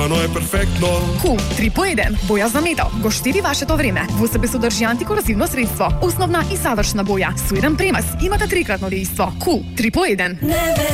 Ано е перфектно. Cool 3 по 1. Боја за метал го штеди вашето време. Во себе содржи антикорозивно средство, основна и завршна боја. Со еден премаз имате трикратно дејство. Cool 3 по 1.